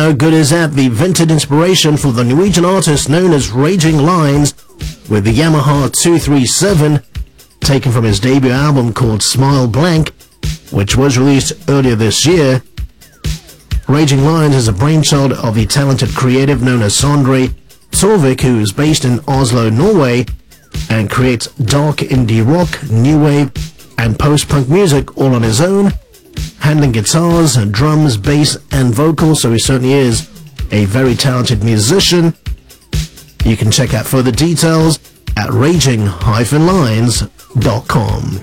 How good is that? The vintage inspiration for the Norwegian artist known as Raging Lions with the Yamaha 237, taken from his debut album called Smile Blank, which was released earlier this year. Raging Lions is a brainchild of the talented creative known as Sondre Torvik, who is based in Oslo, Norway, and creates dark indie rock, new wave, and post-punk music all on his own, handling guitars, drums, bass, and vocals, so he certainly is a very talented musician. You can check out further details at raging-lions.com.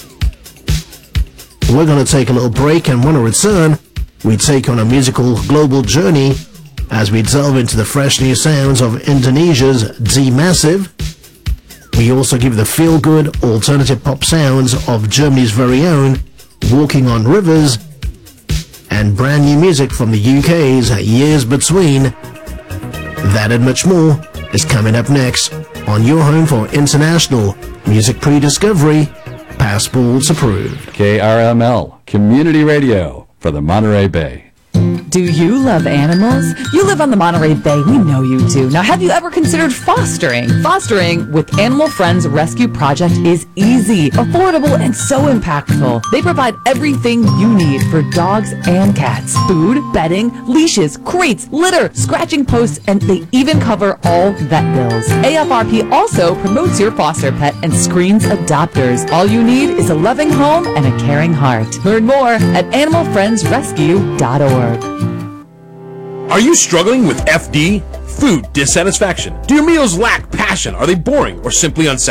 We're going to take a little break, and when we return, we take on a musical global journey as we delve into the fresh new sounds of Indonesia's D Massive. We also give the feel-good alternative pop sounds of Germany's very own Walking on Rivers, and brand new music from the UK's Years Between. That and much more is coming up next on your home for international music pre-discovery. Passports approved. KRML, Community Radio for the Monterey Bay. Do you love animals? You live on the Monterey Bay. We know you do. Now, have you ever considered fostering? Fostering with Animal Friends Rescue Project is easy, affordable, and so impactful. They provide everything you need for dogs and cats. Food, bedding, leashes, crates, litter, scratching posts, and they even cover all vet bills. AFRP also promotes your foster pet and screens adopters. All you need is a loving home and a caring heart. Learn more at animalfriendsrescue.org. Are you struggling with FD? Food dissatisfaction? Do your meals lack passion? Are they boring or simply unsatisfying?